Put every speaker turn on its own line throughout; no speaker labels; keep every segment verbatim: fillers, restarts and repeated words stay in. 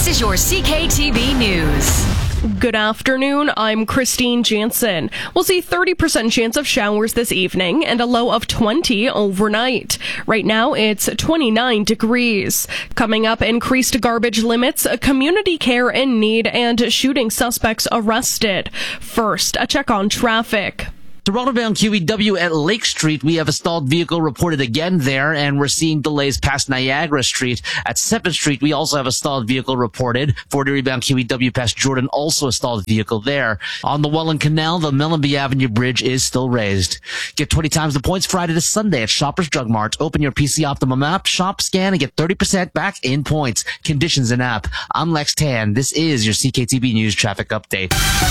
This is your C K T V News.
Good afternoon, I'm Christine Jansen. We'll see thirty percent chance of showers this evening and a low of twenty overnight. Right now, it's twenty-nine degrees. Coming up, increased garbage limits, community care in need, and shooting suspects arrested. First, a check on traffic.
Toronto-bound Q E W at Lake Street, we have a stalled vehicle reported again there, and we're seeing delays past Niagara Street. At seventh Street, we also have a stalled vehicle reported. forty rebound Q E W past Jordan, also a stalled vehicle there. On the Welland Canal, the Mellenby Avenue Bridge is still raised. Get twenty times the points Friday to Sunday at Shoppers Drug Mart. Open your P C Optimum app, shop, scan, and get thirty percent back in points. Conditions in app. I'm Lex Tan. This is your C K T V News Traffic Update.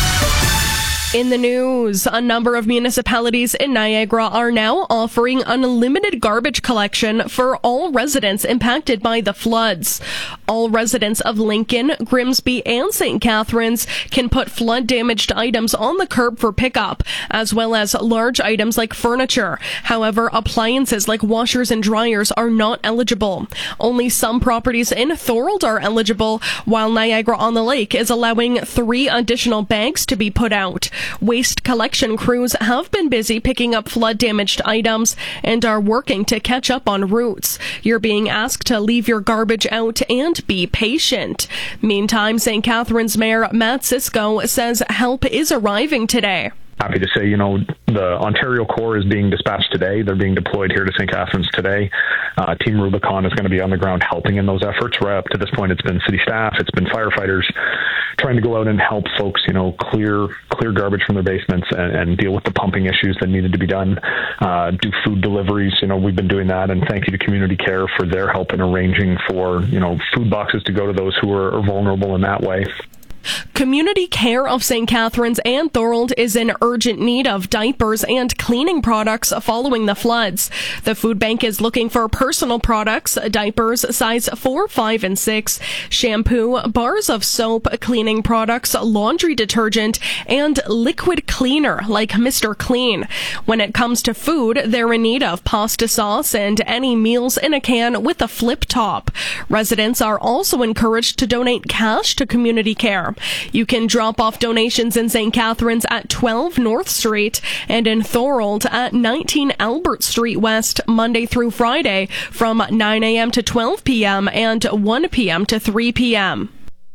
In the news, a number of municipalities in Niagara are now offering unlimited garbage collection for all residents impacted by the floods. All residents of Lincoln, Grimsby, and Saint Catharines can put flood-damaged items on the curb for pickup, as well as large items like furniture. However, appliances like washers and dryers are not eligible. Only some properties in Thorold are eligible, while Niagara-on-the-Lake is allowing three additional bags to be put out. Waste collection crews have been busy picking up flood-damaged items and are working to catch up on routes. You're being asked to leave your garbage out and be patient. Meantime, Saint Catharines Mayor Matt Cisco says help is arriving today.
Happy to say, you know, the Ontario Corps is being dispatched today. They're being deployed here to Saint Catharines today. Uh, Team Rubicon is going to be on the ground helping in those efforts. Right up to this point, it's been city staff, it's been firefighters trying to go out and help folks, you know, clear clear garbage from their basements and, and deal with the pumping issues that needed to be done. Uh, do food deliveries. You know, we've been doing that, and thank you to Community Care for their help in arranging for, you know, food boxes to go to those who are, are vulnerable in that way.
Community Care of Saint Catharines and Thorold is in urgent need of diapers and cleaning products following the floods. The food bank is looking for personal products, diapers size four, five, and six, shampoo, bars of soap, cleaning products, laundry detergent, and liquid cleaner like Mister Clean. When it comes to food, they're in need of pasta sauce and any meals in a can with a flip top. Residents are also encouraged to donate cash to Community Care. You can drop off donations in Saint Catharines at twelve North Street and in Thorold at nineteen Albert Street West Monday through Friday from nine a.m. to twelve p.m. and one p.m. to three p.m.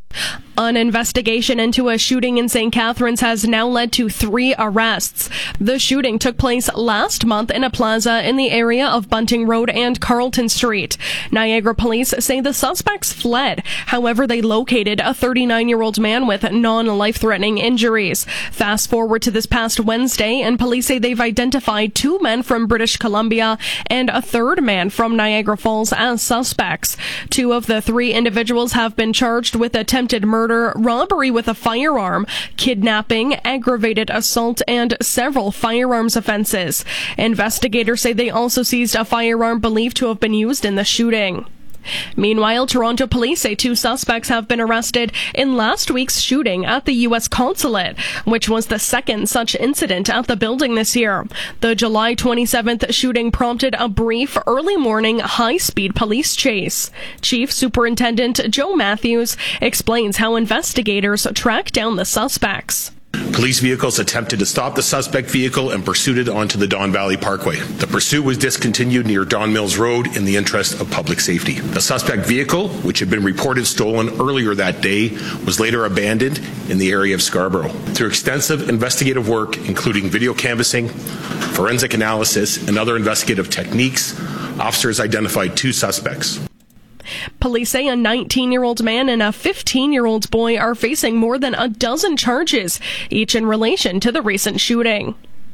An investigation into a shooting in Saint Catharines has now led to three arrests. The shooting took place last month in a plaza in the area of Bunting Road and Carlton Street. Niagara police say the suspects fled. However, they located a thirty-nine-year-old man with non-life-threatening injuries. Fast forward to this past Wednesday, and police say they've identified two men from British Columbia and a third man from Niagara Falls as suspects. Two of the three individuals have been charged with attempted murder, robbery with a firearm, kidnapping, aggravated assault, and several firearms offenses. Investigators say they also seized a firearm believed to have been used in the shooting. Meanwhile, Toronto police say two suspects have been arrested in last week's shooting at the U S consulate, which was the second such incident at the building this year. The July twenty-seventh shooting prompted a brief early morning high-speed police chase. Chief Superintendent Joe Matthews explains how investigators tracked down the suspects.
Police vehicles attempted to stop the suspect vehicle and pursued it onto the Don Valley Parkway. The pursuit was discontinued near Don Mills Road in the interest of public safety. The suspect vehicle, which had been reported stolen earlier that day, was later abandoned in the area of Scarborough. Through extensive investigative work, including video canvassing, forensic analysis, and other investigative techniques, officers identified two suspects.
Police say a nineteen-year-old man and a fifteen-year-old boy are facing more than a dozen charges, each in relation to the recent shooting.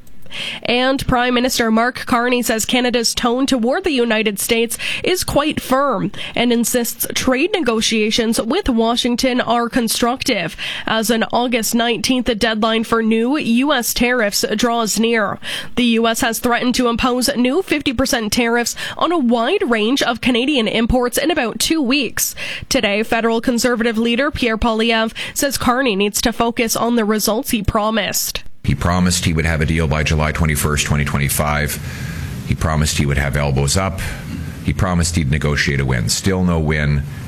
And Prime Minister Mark Carney says Canada's tone toward the United States is quite firm and insists trade negotiations with Washington are constructive as an August nineteenth deadline for new U S tariffs draws near. The U S has threatened to impose new fifty percent tariffs on a wide range of Canadian imports in about two weeks. Today, federal Conservative leader Pierre Poilievre says Carney needs to focus on the results he promised.
He promised he would have a deal by July twenty-first, twenty twenty-five. He promised he would have elbows up. He promised he'd negotiate a win. Still no win.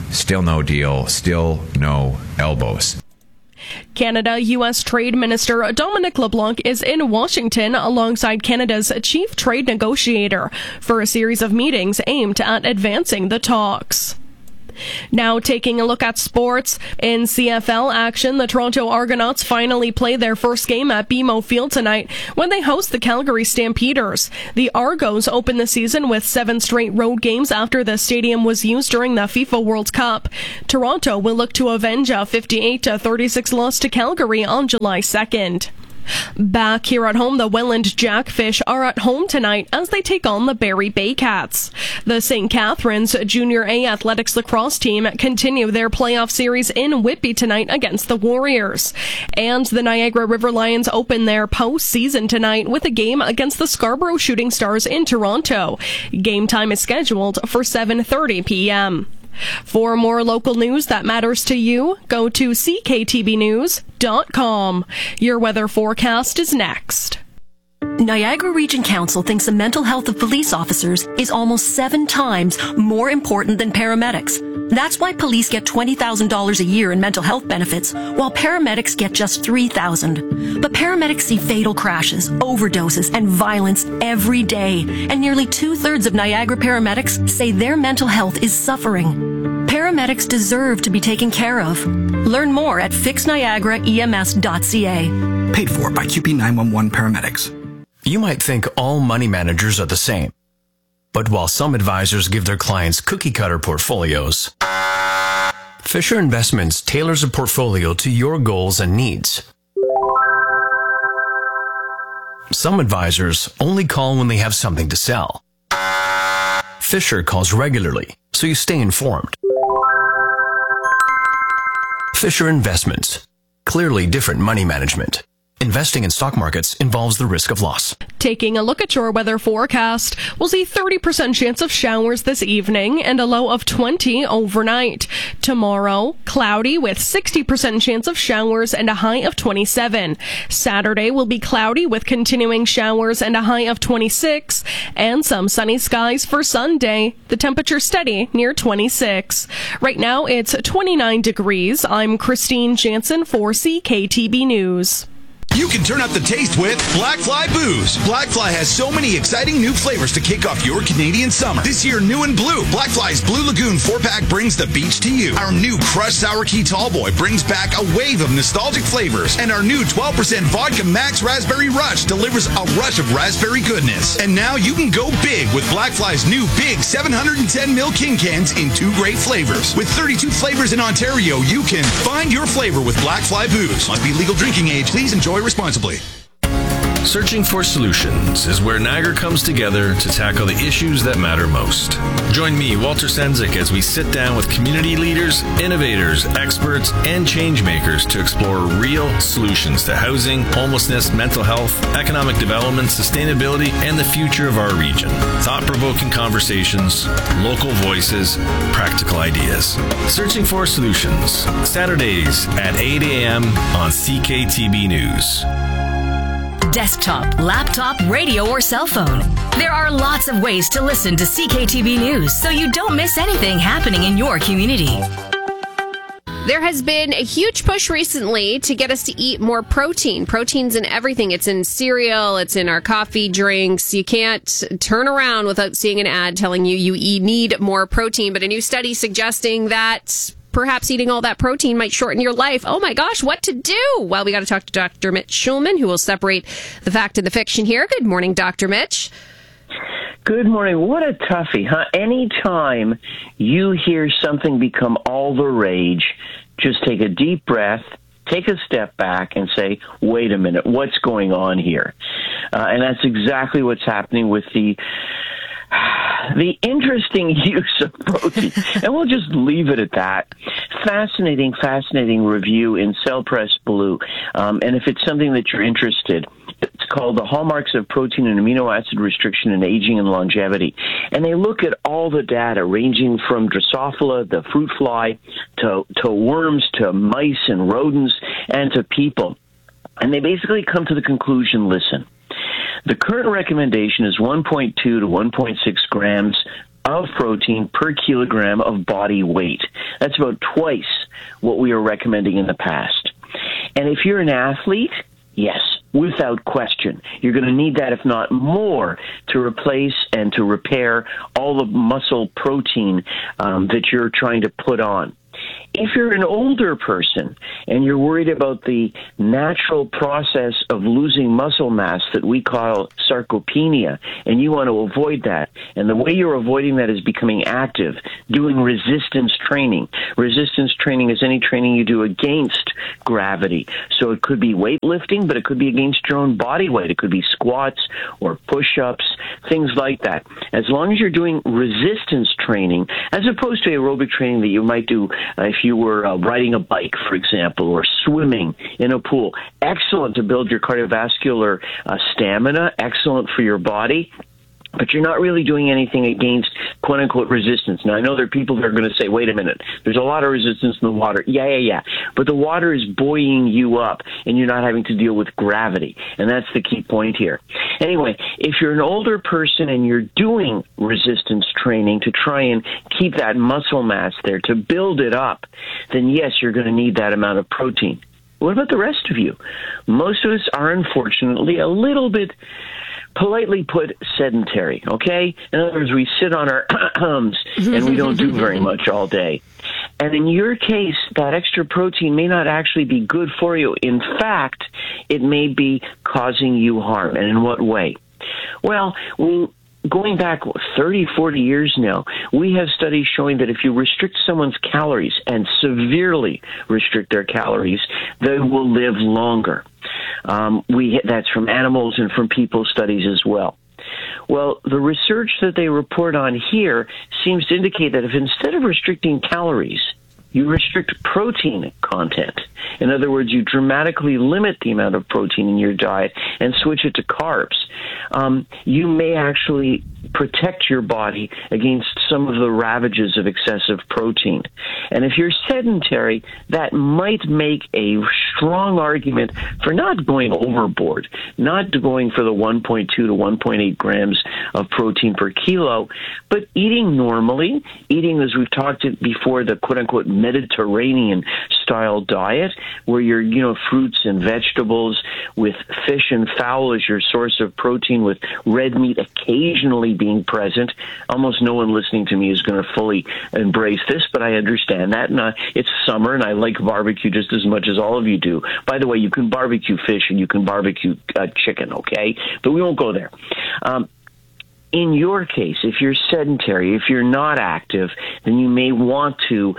Still no deal. Still no elbows.
Canada-U S Trade Minister Dominic LeBlanc is in Washington alongside Canada's chief trade negotiator for a series of meetings aimed at advancing the talks. Now taking a look at sports. In C F L action, the Toronto Argonauts finally play their first game at B M O Field tonight when they host the Calgary Stampeders. The Argos open the season with seven straight road games after the stadium was used during the FIFA World Cup. Toronto will look to avenge a fifty-eight to thirty-six loss to Calgary on July second. Back here at home, the Welland Jackfish are at home tonight as they take on the Barrie Baycats. The Saint Catharines Junior A Athletics lacrosse team continue their playoff series in Whitby tonight against the Warriors. And the Niagara River Lions open their postseason tonight with a game against the Scarborough Shooting Stars in Toronto. Game time is scheduled for seven thirty p.m. For more local news that matters to you, go to c k t b news dot com. Your weather forecast is next.
Niagara Region Council thinks the mental health of police officers is almost seven times more important than paramedics. That's why police get twenty thousand dollars a year in mental health benefits, while paramedics get just three thousand dollars. But paramedics see fatal crashes, overdoses, and violence every day, and nearly two-thirds of Niagara paramedics say their mental health is suffering. Paramedics deserve to be taken care of. Learn more at fix niagara e m s dot c a.
Paid for by Q P nine one one Paramedics.
You might think all money managers are the same. But while some advisors give their clients cookie-cutter portfolios, Fisher Investments tailors a portfolio to your goals and needs. Some advisors only call when they have something to sell. Fisher calls regularly, so you stay informed. Fisher Investments. Clearly different money management. Investing in stock markets involves the risk of loss.
Taking a look at your weather forecast, we'll see thirty percent chance of showers this evening and a low of twenty overnight. Tomorrow, cloudy with sixty percent chance of showers and a high of twenty-seven. Saturday will be cloudy with continuing showers and a high of twenty-six. And some sunny skies for Sunday. The temperature steady near twenty-six. Right now, it's twenty-nine degrees. I'm Christine Jansen for C K T B News.
You can turn up the taste with Blackfly Booze. Blackfly has so many exciting new flavors to kick off your Canadian summer. This year, new and blue, Blackfly's Blue Lagoon four-pack brings the beach to you. Our new Crushed Sour Key Tallboy brings back a wave of nostalgic flavors. And our new twelve percent Vodka Max Raspberry Rush delivers a rush of raspberry goodness. And now you can go big with Blackfly's new big seven hundred ten milliliter King cans in two great flavors. With thirty-two flavors in Ontario, you can find your flavor with Blackfly Booze. Must be legal drinking age. Please enjoy responsibly.
Searching for Solutions is where Niagara comes together to tackle the issues that matter most. Join me, Walter Sendzik, as we sit down with community leaders, innovators, experts, and change makers to explore real solutions to housing, homelessness, mental health, economic development, sustainability, and the future of our region. Thought-provoking conversations, local voices, practical ideas. Searching for Solutions, Saturdays at eight a.m. on C K T B News.
Desktop, laptop, radio, or cell phone. There are lots of ways to listen to C K T V News so you don't miss anything happening in your community.
There has been a huge push recently to get us to eat more protein. Protein's in everything. It's in cereal. It's in our coffee, drinks. You can't turn around without seeing an ad telling you you need more protein. But a new study suggesting that perhaps eating all that protein might shorten your life. Oh my gosh, what to do? Well, we got to talk to Doctor Mitch Schulman, who will separate the fact and the fiction here. Good morning, Doctor Mitch.
Good morning. What a toughie, huh? Anytime you hear something become all the rage, just take a deep breath, take a step back and say, wait a minute, what's going on here? Uh, and that's exactly what's happening with the The interesting use of protein, and we'll just leave it at that. Fascinating, fascinating review in Cell Press Blue. Um, and if it's something that you're interested, it's called The Hallmarks of Protein and Amino Acid Restriction in Aging and Longevity. And they look at all the data ranging from Drosophila, the fruit fly, to, to worms, to mice and rodents, and to people. And they basically come to the conclusion, listen, the current recommendation is one point two to one point six grams of protein per kilogram of body weight. That's about twice what we were recommending in the past. And if you're an athlete, yes, without question, you're going to need that, if not more, to replace and to repair all the muscle protein um, that you're trying to put on. If you're an older person and you're worried about the natural process of losing muscle mass that we call sarcopenia, and you want to avoid that, and the way you're avoiding that is becoming active, doing resistance training. Resistance training is any training you do against gravity. So it could be weightlifting, but it could be against your own body weight. It could be squats or push-ups, things like that. As long as you're doing resistance training, as opposed to aerobic training that you might do uh, if you were uh, riding a bike, for example, or swimming in a pool. Excellent to build your cardiovascular uh, stamina, excellent for your body. But you're not really doing anything against quote-unquote resistance. Now, I know there are people that are going to say, wait a minute, there's a lot of resistance in the water. Yeah, yeah, yeah. But the water is buoying you up, and you're not having to deal with gravity. And that's the key point here. Anyway, if you're an older person and you're doing resistance training to try and keep that muscle mass there, to build it up, then yes, you're going to need that amount of protein. What about the rest of you? Most of us are, unfortunately, a little bit, politely put, sedentary, okay? In other words, we sit on our ums and we don't do very much all day. And in your case, that extra protein may not actually be good for you. In fact, it may be causing you harm. And in what way? Well, we going back thirty, forty years now, we have studies showing that if you restrict someone's calories and severely restrict their calories, they will live longer. Um, we that's from animals and from people studies as well. Well, the research that they report on here seems to indicate that if instead of restricting calories, you restrict protein content. In other words, you dramatically limit the amount of protein in your diet and switch it to carbs. Um, you may actually protect your body against some of the ravages of excessive protein. And if you're sedentary, that might make a strong argument for not going overboard, not going for the one point two to one point eight grams of protein per kilo, but eating normally, eating, as we've talked before, the quote-unquote Mediterranean style diet, where you're, you know, fruits and vegetables with fish and fowl as your source of protein, with red meat occasionally being present. Almost no one listening to me is going to fully embrace this, but I understand that. And uh, it's summer, and I like barbecue just as much as all of you do. By the way, you can barbecue fish and you can barbecue uh, chicken, okay? But we won't go there. Um, in your case, if you're sedentary, if you're not active, then you may want to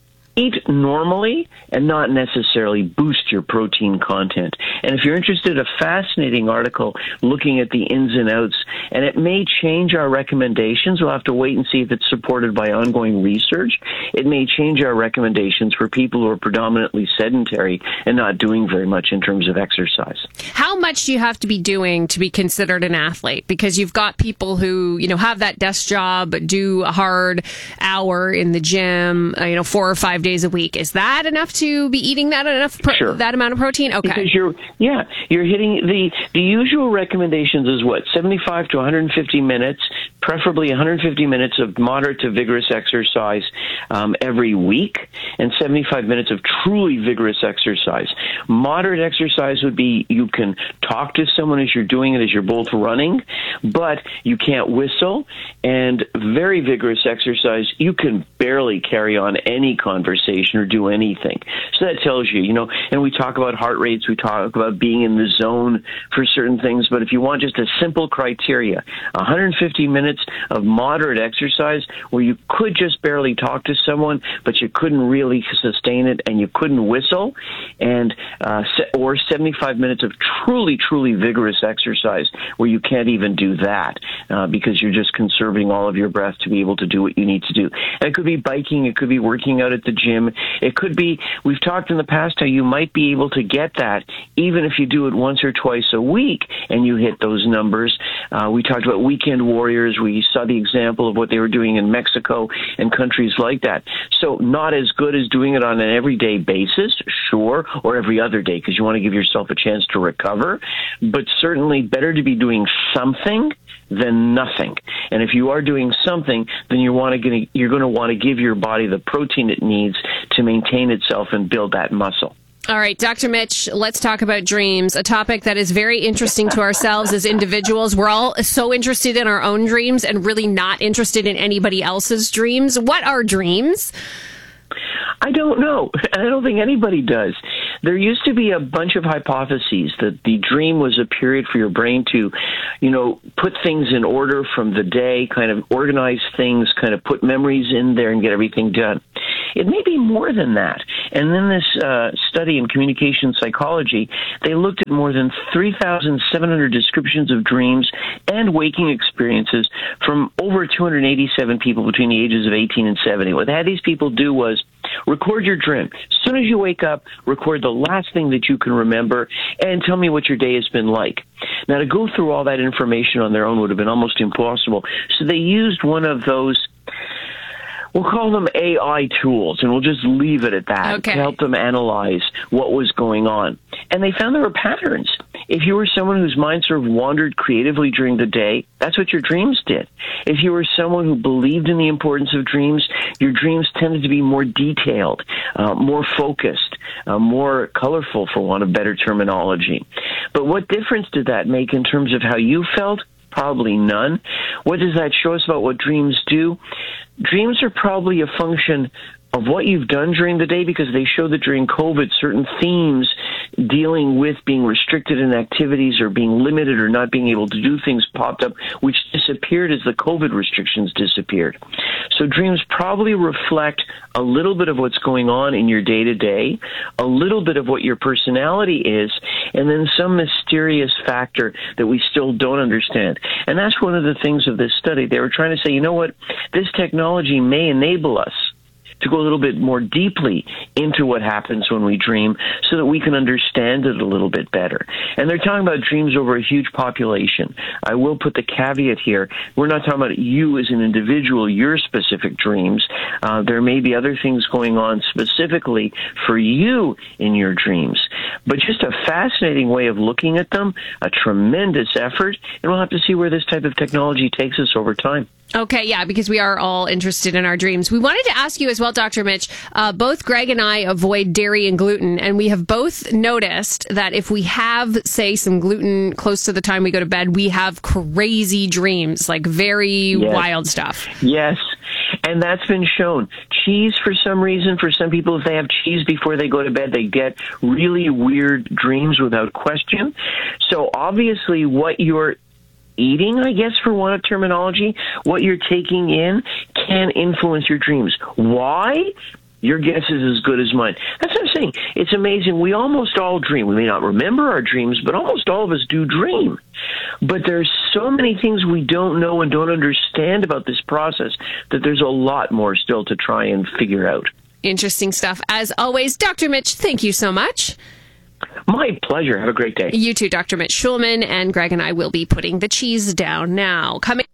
eat normally and not necessarily boost your protein content. And if you're interested, a fascinating article looking at the ins and outs, and it may change our recommendations. We'll have to wait and see if it's supported by ongoing research. It may change our recommendations for people who are predominantly sedentary and not doing very much in terms of exercise.
How much do you have to be doing to be considered an athlete? Because you've got people who, you know, have that desk job, do a hard hour in the gym, uh, you know, four or five days a week. Is that enough to be eating that enough pro-
sure.
that amount of protein? Okay.
Because you're yeah, you're hitting the the usual recommendations is what, seventy-five to one hundred fifty minutes, preferably one hundred fifty minutes of moderate to vigorous exercise um, every week, and seventy-five minutes of truly vigorous exercise. Moderate exercise would be you can talk to someone as you're doing it, as you're both running, but you can't whistle. And very vigorous exercise, you can barely carry on any conversation or do anything. So that tells you, you know, and we talk about heart rates, we talk about being in the zone for certain things, but if you want just a simple criteria, one hundred fifty minutes of moderate exercise where you could just barely talk to someone, but you couldn't really sustain it and you couldn't whistle, and uh, or seventy-five minutes of truly, truly vigorous exercise where you can't even do that uh, because you're just conserving all of your breath to be able to do what you need to do. And it could be biking, it could be working out at the gym, it could be, we've talked in the past how you might be able to get that even if you do it once or twice a week and you hit those numbers. Uh, we talked about weekend warriors. We saw the example of what they were doing in Mexico and countries like that. So not as good as doing it on an everyday basis, sure, or every other day, because you want to give yourself a chance to recover, but certainly better to be doing something than nothing. And if you are doing something, then you want to you're going to want to give your body the protein it needs to maintain itself and build that muscle.
All right, Doctor Mitch, let's talk about dreams, a topic that is very interesting to ourselves as individuals. We're all so interested in our own dreams and really not interested in anybody else's dreams. What are dreams?
I don't know. I don't think anybody does. There used to be a bunch of hypotheses that the dream was a period for your brain to, you know, put things in order from the day, kind of organize things, kind of put memories in there and get everything done. It may be more than that. And then this uh, study in communication psychology, they looked at more than three thousand seven hundred descriptions of dreams and waking experiences from over two hundred eighty-seven people between the ages of eighteen and seventy. What they had these people do was record your dream. As soon as you wake up, record the last thing that you can remember and tell me what your day has been like. Now, to go through all that information on their own would have been almost impossible. So they used one of those, we'll call them A I tools, and we'll just leave it at that
okay.
to help them analyze what was going on. And they found there were patterns. If you were someone whose mind sort of wandered creatively during the day, that's what your dreams did. If you were someone who believed in the importance of dreams, your dreams tended to be more detailed, uh, more focused, uh, more colorful, for want of better terminology. But what difference did that make in terms of how you felt? Probably none. What does that show us about what dreams do? Dreams are probably a function of what you've done during the day, because they show that during COVID, certain themes dealing with being restricted in activities or being limited or not being able to do things popped up, which disappeared as the COVID restrictions disappeared. So dreams probably reflect a little bit of what's going on in your day-to-day, a little bit of what your personality is, and then some mysterious factor that we still don't understand. And that's one of the things of this study. They were trying to say, you know what, this technology may enable us to go a little bit more deeply into what happens when we dream so that we can understand it a little bit better. And they're talking about dreams over a huge population. I will put the caveat here. We're not talking about you as an individual, your specific dreams. Uh, there may be other things going on specifically for you in your dreams. But just a fascinating way of looking at them, a tremendous effort, and we'll have to see where this type of technology takes us over time.
Okay, yeah, because we are all interested in our dreams. We wanted to ask you as well, Doctor Mitch, uh, both Greg and I avoid dairy and gluten, and we have both noticed that if we have, say, some gluten close to the time we go to bed, we have crazy dreams, like very
yes.
wild stuff.
Yes, and that's been shown. Cheese, for some reason, for some people, if they have cheese before they go to bed, they get really weird dreams without question. So obviously what you're eating, I guess, for want of terminology, what you're taking in can influence your dreams. Why? Your guess is as good as mine. That's what I'm saying. It's amazing. We almost all dream. We may not remember our dreams, but almost all of us do dream. But there's so many things we don't know and don't understand about this process that there's a lot more still to try and figure out.
Interesting stuff. As always, Doctor Mitch, thank you so much.
My pleasure. Have a great day.
You too, Doctor Mitch Schulman, and Greg and I will be putting the cheese down now. Coming.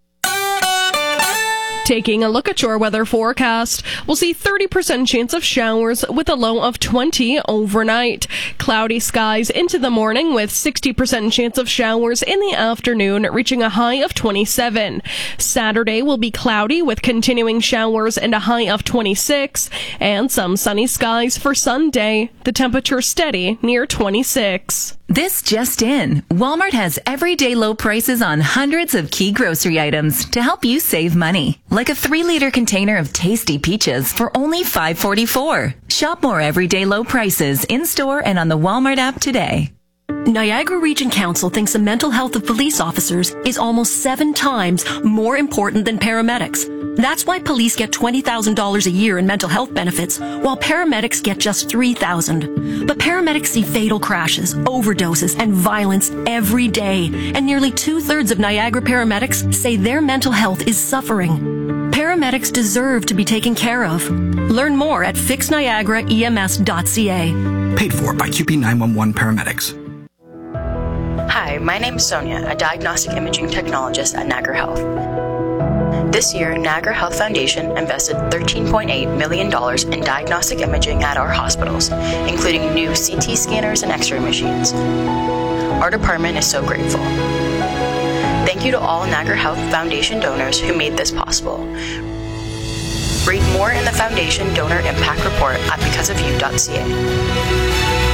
Taking a look at your weather forecast, we'll see thirty percent chance of showers with a low of twenty overnight. Cloudy skies into the morning with sixty percent chance of showers in the afternoon, reaching a high of twenty-seven. Saturday will be cloudy with continuing showers and a high of twenty-six, and some sunny skies for Sunday. The temperature steady near twenty-six.
This just in. Walmart has everyday low prices on hundreds of key grocery items to help you save money. Like a three liter container of tasty peaches for only five forty-four. Shop more everyday low prices in store and on the Walmart app today.
Niagara Region Council thinks the mental health of police officers is almost seven times more important than paramedics. That's why police get twenty thousand dollars a year in mental health benefits, while paramedics get just three thousand dollars. But paramedics see fatal crashes, overdoses, and violence every day, and nearly two-thirds of Niagara paramedics say their mental health is suffering. Paramedics deserve to be taken care of. Learn more at fix niagara E M S dot C A.
Paid for by Q P nine one one Paramedics.
Hi, my name is Sonia, a diagnostic imaging technologist at Niagara Health. This year, Niagara Health Foundation invested thirteen point eight million dollars in diagnostic imaging at our hospitals, including new C T scanners and X-ray machines. Our department is so grateful. Thank you to all Niagara Health Foundation donors who made this possible. Read more in the Foundation Donor Impact Report at because of you dot c a.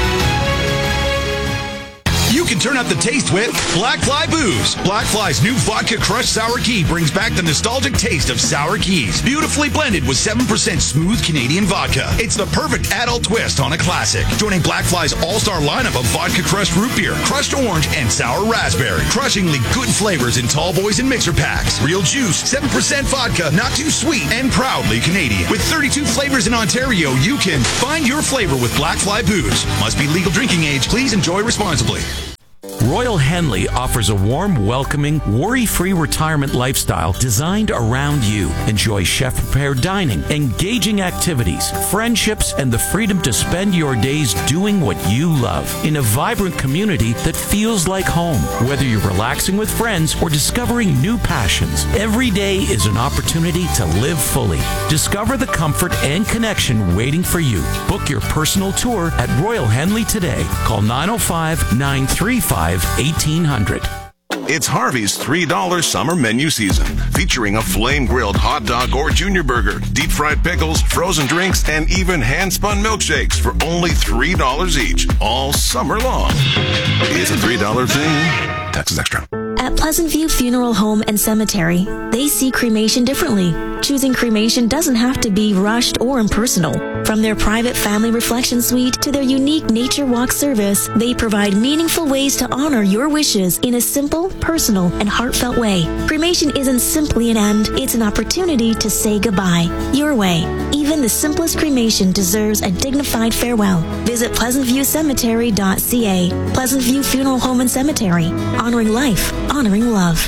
You can turn up the taste with Black Fly Booze. Black Fly's new Vodka Crushed Sour Key brings back the nostalgic taste of sour keys, beautifully blended with seven percent smooth Canadian vodka. It's the perfect adult twist on a classic. Joining Black Fly's all-star lineup of Vodka Crushed Root Beer, Crushed Orange, and Sour Raspberry. Crushingly good flavors in tall boys and mixer packs. Real juice, seven percent vodka, not too sweet, and proudly Canadian. With thirty-two flavors in Ontario, you can find your flavor with Black Fly Booze. Must be legal drinking age. Please enjoy responsibly.
Royal Henley offers a warm, welcoming, worry-free retirement lifestyle designed around you. Enjoy chef-prepared dining, engaging activities, friendships, and the freedom to spend your days doing what you love in a vibrant community that feels like home. Whether you're relaxing with friends or discovering new passions, every day is an opportunity to live fully. Discover the comfort and connection waiting for you. Book your personal tour at Royal Henley today. Call nine oh five, nine three five, eighteen hundred.
It's Harvey's three dollar summer menu season, featuring a flame-grilled hot dog or junior burger, deep-fried pickles, frozen drinks, and even hand-spun milkshakes for only three dollars each, all summer long. It's a three dollar thing. Taxes extra.
At Pleasant View Funeral Home and Cemetery, they see cremation differently. Choosing cremation doesn't have to be rushed or impersonal. From their private family reflection suite to their unique nature walk service, they provide meaningful ways to honor your wishes in a simple, personal, and heartfelt way. Cremation isn't simply an end, it's an opportunity to say goodbye. Your way. Even the simplest cremation deserves a dignified farewell. Visit pleasant view cemetery dot c a. Pleasant View Funeral Home and Cemetery. Honoring life, honoring love.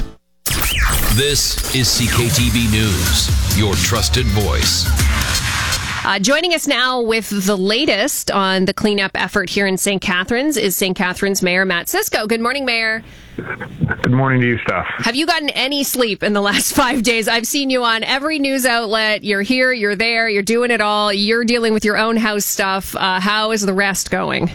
This is C K T V News, your trusted voice.
Uh, joining us now with the latest on the cleanup effort here in Saint Catharines is Saint Catharines Mayor Matt Cisco. Good morning, Mayor.
Good morning to you, Steph.
Have you gotten any sleep in the last five days? I've seen you on every news outlet. You're here, you're there, you're doing it all. You're dealing with your own house stuff. Uh, how is the rest going?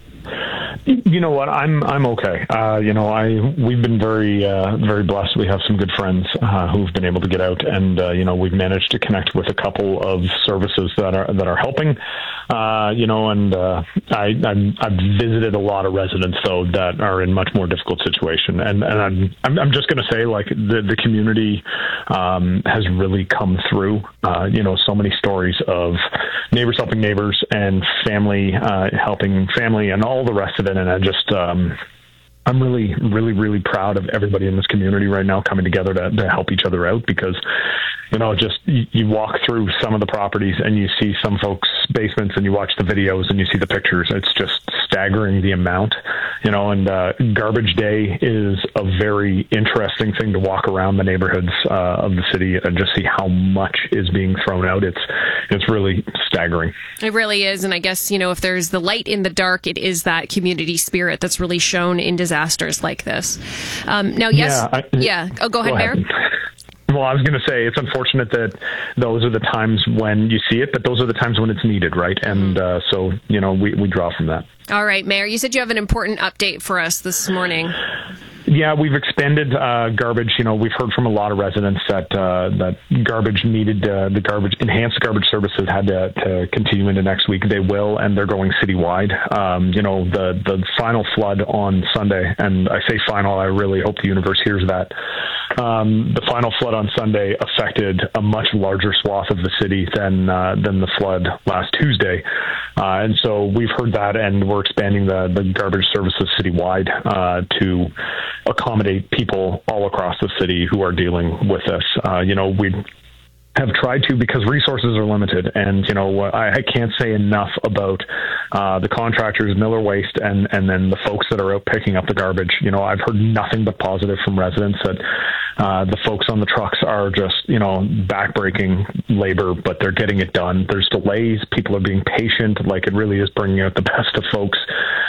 You know what? I'm I'm okay. Uh, you know, I we've been very uh, very blessed. We have some good friends uh, who've been able to get out, and uh, you know, we've managed to connect with a couple of services that are that are helping. Uh, you know, and uh, I I'm, I've visited a lot of residents though that are in much more difficult situation, and and I'm I'm, I'm just going to say like the the community um, has really come through. Uh, you know, so many stories of neighbors helping neighbors and family uh, helping family and all the rest of it. And I just, um, I'm really, really, really proud of everybody in this community right now coming together to, to help each other out because, you know, just you, you walk through some of the properties and you see some folks' basements and you watch the videos and you see the pictures. It's just staggering the amount, you know, and uh, garbage day is a very interesting thing to walk around the neighborhoods uh, of the city and just see how much is being thrown out. It's, it's really staggering.
It really is. And I guess, you know, if there's the light in the dark, it is that community spirit that's really shown in disasters like this. Um, now, yes.
Yeah. I,
yeah. Oh, go ahead,
go
Mayor.
Ahead. Well, I was going to say it's unfortunate that those are the times when you see it, but those are the times when it's needed, right? And uh, so, you know, we, we draw from that.
All right, Mayor, you said you have an important update for us this morning.
Yeah, we've expanded uh, garbage. You know, we've heard from a lot of residents that uh, that garbage needed, uh, the garbage, enhanced garbage services had to, to continue into next week. They will, and they're going citywide. Um, you know, the, the final flood on Sunday, and I say final, I really hope the universe hears that. Um, the final flood on Sunday affected a much larger swath of the city than uh, than the flood last Tuesday. Uh, and so we've heard that, and we're expanding the, the garbage services citywide uh, to accommodate people all across the city who are dealing with this. Uh, you know, we have tried to because resources are limited. And, you know, I, I can't say enough about uh, the contractors, Miller Waste, and, and then the folks that are out picking up the garbage. You know, I've heard nothing but positive from residents that uh, the folks on the trucks are just, you know, backbreaking labor, but they're getting it done. There's delays. People are being patient. Like, it really is bringing out the best of folks.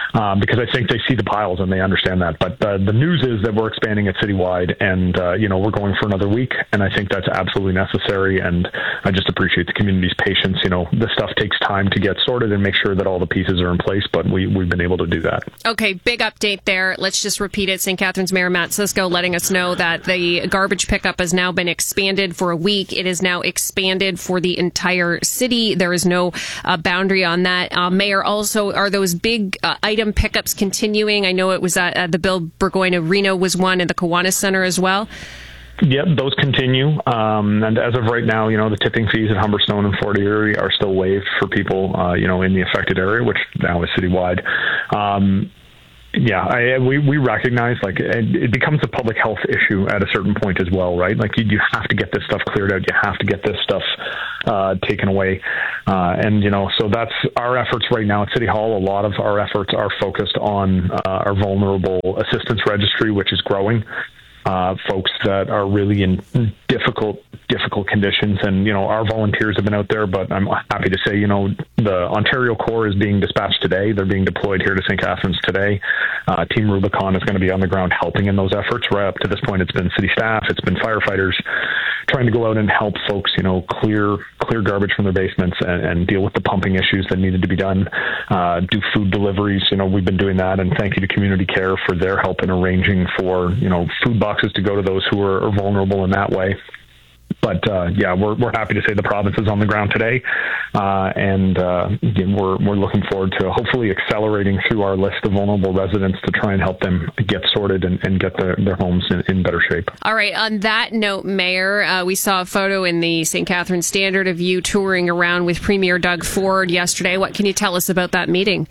uh, because I think they see the piles and they understand that. But uh, the news is that we're expanding it citywide, and uh, you know we're going for another week, and I think that's absolutely necessary. And I just appreciate the community's patience. You know, this stuff takes time to get sorted and make sure that all the pieces are in place, but we, we've been able to do that.
Okay, big update there. Let's just repeat it. Saint Catharines Mayor Matt Cisco letting us know that the garbage pickup has now been expanded for a week. It is now expanded for the entire city. There is no uh, boundary on that. Uh, Mayor, also, are those big uh, item pickups continuing? I know it was at uh, the Bill Burgoyne Arena was one, and the Kiwanis Center as well.
Yep, those continue. Um, and as of right now, you know, the tipping fees at Humberstone and Fort Erie are still waived for people, uh, you know, in the affected area, which now is citywide. Um, yeah, I, we, we recognize, like, it, it becomes a public health issue at a certain point as well, right? Like, you, you have to get this stuff cleared out. You have to get this stuff uh, taken away. Uh, and, you know, so that's our efforts right now at City Hall. A lot of our efforts are focused on uh, our vulnerable assistance registry, which is growing. Uh, folks that are really in difficult, difficult conditions. And, you know, our volunteers have been out there, but I'm happy to say, you know, the Ontario Corps is being dispatched today. They're being deployed here to Saint Catharines today. Uh, Team Rubicon is going to be on the ground helping in those efforts. Right up to this point, it's been city staff, it's been firefighters trying to go out and help folks, you know, clear clear garbage from their basements and, and deal with the pumping issues that needed to be done. Uh, do food deliveries. You know, we've been doing that, and thank you to Community Care for their help in arranging for, you know, food boxes to go to those who are, are vulnerable in that way. But uh, yeah, we're we're happy to say the province is on the ground today, uh, and uh, again, we're we're looking forward to hopefully accelerating through our list of vulnerable residents to try and help them get sorted and, and get their, their homes in, in better shape.
All right. On that note, Mayor, uh, we saw a photo in the Saint Catharines Standard of you touring around with Premier Doug Ford yesterday. What can you tell us about that meeting?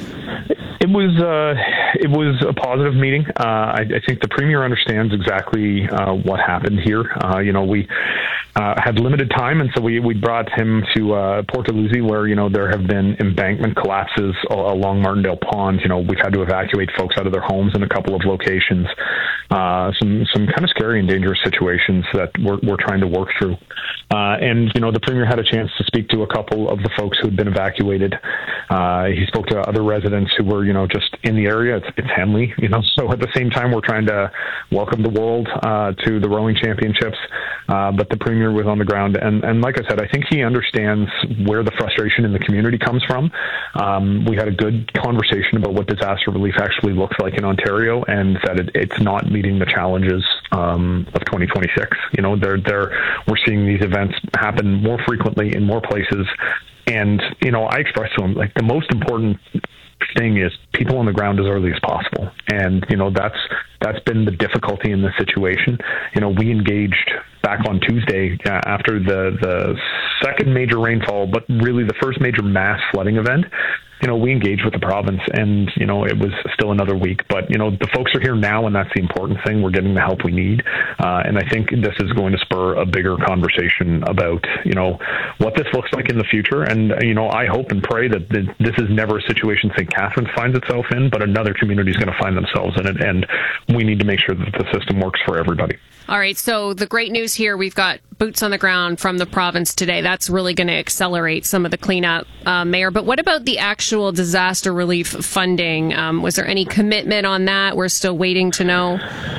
It was uh, it was a positive meeting. Uh, I, I think the Premier understands exactly uh, what happened here. Uh, you know, we uh, had limited time, and so we, we brought him to uh, Port Dalhousie, where, you know, there have been embankment collapses along Martindale Pond. You know, we've had to evacuate folks out of their homes in a couple of locations. Uh, some some kind of scary and dangerous situations that we're, we're trying to work through. Uh, and, you know, the Premier had a chance to speak to a couple of the folks who had been evacuated. Uh, he spoke to other residents who were, you know, just in the area. It's, it's Henley, you know, so at the same time, we're trying to welcome the world uh, to the rowing championships. Uh, but the Premier was on the ground. And, and like I said, I think he understands where the frustration in the community comes from. Um, we had a good conversation about what disaster relief actually looks like in Ontario, and that it, it's not meeting the challenges um, of twenty twenty-six. You know, they're, they're, we're seeing these events happen more frequently in more places. And, you know, I expressed to him, like, the most important thing is people on the ground as early as possible. And, you know, that's that's been the difficulty in this situation. You know, we engaged back on Tuesday uh, after the, the second major rainfall, but really the first major mass flooding event. You know, we engaged with the province, and, you know, it was still another week. But, you know, the folks are here now, and that's the important thing. We're getting the help we need. Uh, and I think this is going to spur a bigger conversation about, you know, what this looks like in the future. And, you know, I hope and pray that this is never a situation Saint Catharines finds itself in, but another community is going to find themselves in it. And we need to make sure that the system works for everybody.
All right. So the great news here, we've got boots on the ground from the province today. That's really going to accelerate some of the cleanup, uh, Mayor. But what about the actual disaster relief funding? Um, was there any commitment on that? We're still waiting to know.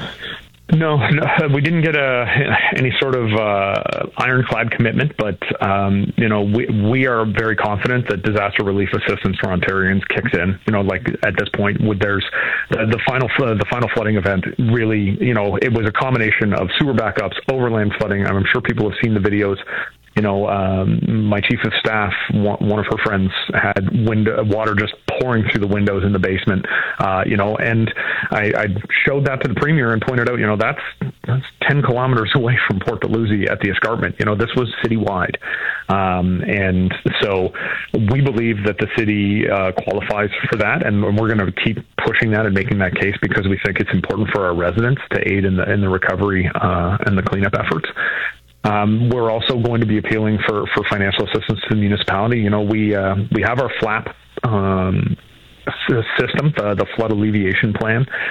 No, no, we didn't get a any sort of uh, ironclad commitment, but um, you know, we we are very confident that disaster relief assistance for Ontarians kicks in. You know, like at this point, with there's the, the final the final flooding event. Really, you know, it was a combination of sewer backups, overland flooding. I'm sure people have seen the videos. You know, um, my chief of staff, one, one of her friends had window, water just pouring through the windows in the basement, uh, you know, and I, I showed that to the Premier and pointed out, you know, that's, that's ten kilometers away from Port Dalhousie at the escarpment. You know, this was citywide. Um, and so we believe that the city uh, qualifies for that, and we're going to keep pushing that and making that case because we think it's important for our residents to aid in the, in the recovery uh, and the cleanup efforts. Um, we're also going to be appealing for, for financial assistance to the municipality. You know, we uh, we have our FLAP um, system, the, the flood alleviation plan.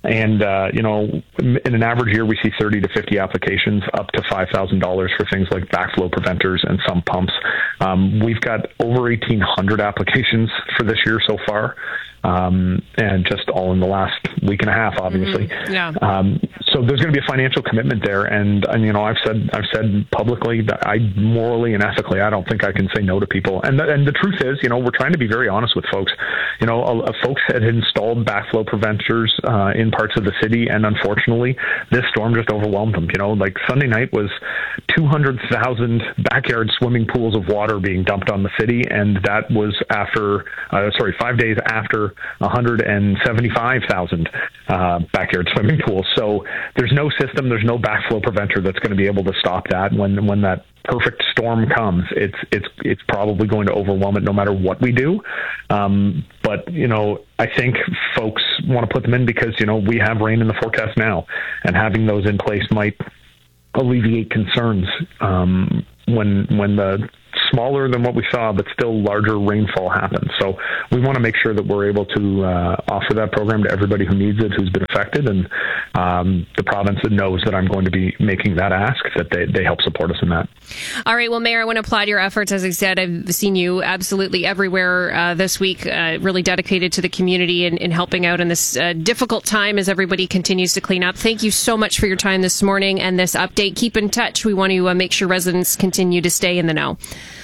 And, uh, you know, in an average year, we see thirty to fifty applications, up to five thousand dollars for things like backflow preventers and sump pumps. Um, we've got over eighteen hundred applications for this year so far. Um, and just all in the last week and a half, obviously.
Mm-hmm. Yeah.
Um, so there's going to be a financial commitment there. And, and, you know, I've said, I've said publicly that I morally and ethically, I don't think I can say no to people. And the, and the truth is, you know, we're trying to be very honest with folks. You know, uh, folks had installed backflow preventers, uh, in parts of the city. And unfortunately, this storm just overwhelmed them. You know, like Sunday night was two hundred thousand backyard swimming pools of water being dumped on the city. And that was after, uh, sorry, five days after one hundred seventy-five thousand uh, backyard swimming pools. So there's no system, there's no backflow preventer that's going to be able to stop that. When when that perfect storm comes, it's it's it's probably going to overwhelm it no matter what we do. Um, but, you know, I think folks want to put them in because, you know, we have rain in the forecast now, and having those in place might alleviate concerns um, when when the smaller than what we saw, but still larger rainfall happens. So we want to make sure that we're able to uh, offer that program to everybody who needs it, who's been affected. And um, the province that knows that I'm going to be making that ask, that they, they help support us in that.
All right. Well, Mayor, I want to applaud your efforts. As I said, I've seen you absolutely everywhere uh, this week, uh, really dedicated to the community and, and helping out in this uh, difficult time as everybody continues to clean up. Thank you so much for your time this morning and this update. Keep in touch. We want to uh, make sure residents continue to stay in the know.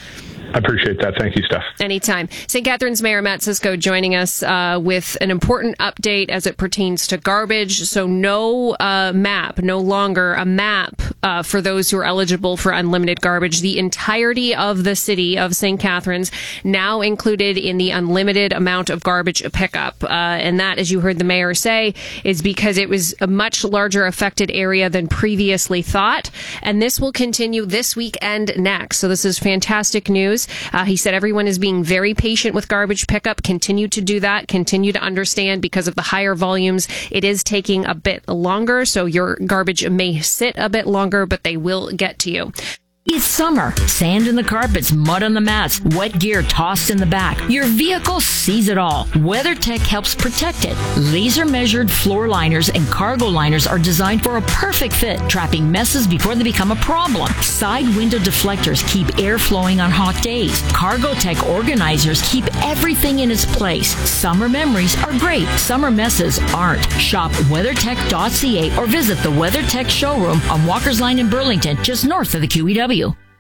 I appreciate that. Thank you, Steph.
Anytime. Saint Catharines Mayor Matt Cisco joining us uh, with an important update as it pertains to garbage. So no uh, map, no longer a map uh, for those who are eligible for unlimited garbage. The entirety of the city of Saint Catharines now included in the unlimited amount of garbage pickup. Uh, and that, as you heard the mayor say, is because it was a much larger affected area than previously thought. And this will continue this week and next. So this is fantastic news. Uh, he said everyone is being very patient with garbage pickup. Continue to do that. Continue to understand because of the higher volumes, it is taking a bit longer. So your garbage may sit a bit longer, but they will get to you.
It's summer. Sand in the carpets, mud on the mats, wet gear tossed in the back. Your vehicle sees it all. WeatherTech helps protect it. Laser-measured floor liners and cargo liners are designed for a perfect fit, trapping messes before they become a problem. Side window deflectors keep air flowing on hot days. CargoTech organizers keep everything in its place. Summer memories are great. Summer messes aren't. Shop weathertech dot c a or visit the WeatherTech showroom on Walker's Line in Burlington, just north of the Q E W.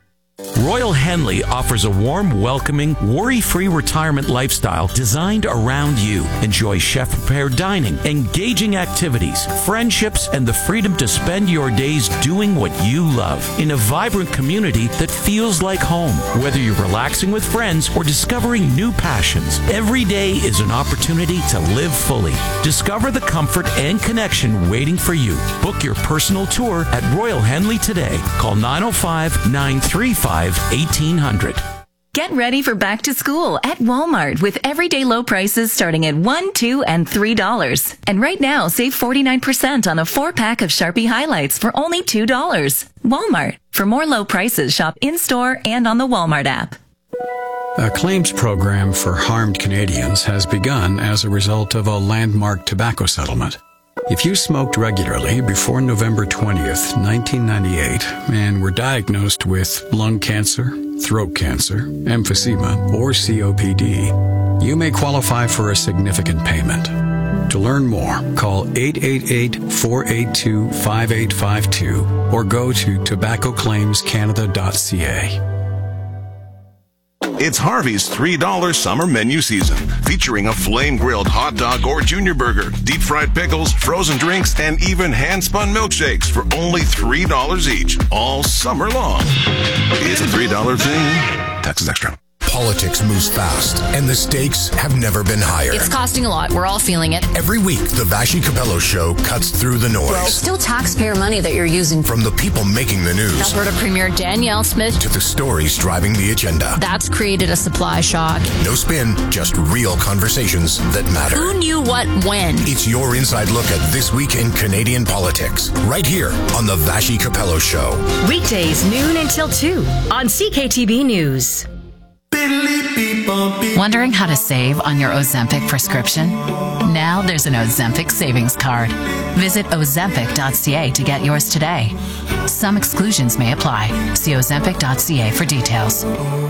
Royal Henley offers a warm, welcoming, worry-free retirement lifestyle designed around you. Enjoy chef-prepared dining, engaging activities, friendships, and the freedom to spend your days doing what you love in a vibrant community that feels like home. Whether you're relaxing with friends or discovering new passions, every day is an opportunity to live fully. Discover the comfort and connection waiting for you. Book your personal tour at Royal Henley today. Call nine oh five, nine three five, eighteen hundred.
Get ready for back to school at Walmart with everyday low prices starting at one dollars, two dollars, and three dollars. And right now, save forty-nine percent on a four-pack of Sharpie highlights for only two dollars. Walmart. For more low prices, shop in-store and on the Walmart app.
A claims program for harmed Canadians has begun as a result of a landmark tobacco settlement. If you smoked regularly before November twentieth, nineteen ninety-eight, and were diagnosed with lung cancer, throat cancer, emphysema, or C O P D, you may qualify for a significant payment. To learn more, call eight eight eight, four eight two, five eight five two or go to tobacco claims canada dot c a.
It's Harvey's three dollar summer menu season, featuring a flame-grilled hot dog or junior burger, deep-fried pickles, frozen drinks, and even hand-spun milkshakes for only three dollars each, all summer long. It's a three dollar thing. Taxes extra.
Politics moves fast, and the stakes have never been higher.
It's costing a lot. We're all feeling it.
Every week, the Vashi Capello Show cuts through the noise.
Well, it's still taxpayer money that you're using.
From the people making the news.
Alberta Premier Danielle Smith.
To the stories driving the agenda.
That's created a supply shock.
No spin, just real conversations that matter.
Who knew what when?
It's your inside look at This Week in Canadian Politics, right here on the Vashi Capello Show.
Weekdays, noon until two on C K T B News.
People
Wondering how to save on your Ozempic prescription? Now there's an Ozempic savings card. Visit ozempic dot c a to get yours today. Some exclusions may apply. See ozempic dot c a for details.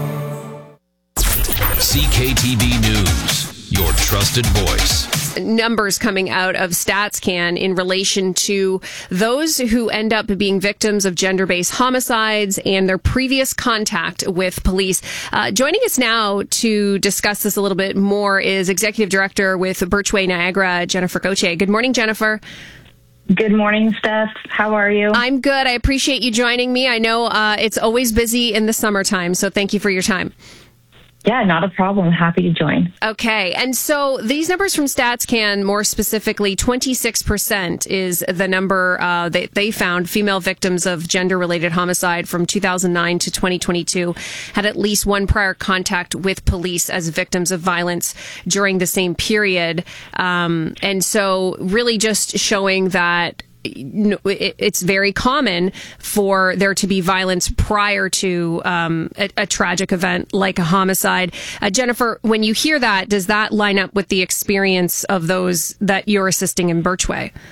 C K T B News, your trusted voice.
Numbers coming out of StatsCan in relation to those who end up being victims of gender-based homicides and their previous contact with police. Uh, joining us now to discuss this a little bit more is Executive Director with Birchway Niagara, Jennifer Gauthier. Good morning, Jennifer.
Good morning, Steph. How are you?
I'm good. I appreciate you joining me. I know uh, it's always busy in the summertime, so thank you for your time.
Yeah, not a problem. Happy to join.
Okay. And so these numbers from StatsCan, more specifically, twenty-six percent is the number uh, that they found female victims of gender-related homicide from two thousand nine to twenty twenty-two had at least one prior contact with police as victims of violence during the same period. Um, and so really just showing that it's very common for there to be violence prior to um, a, a tragic event like a homicide. Uh, Jennifer, when you hear that, does that line up with the experience of those that you're assisting in Birchway?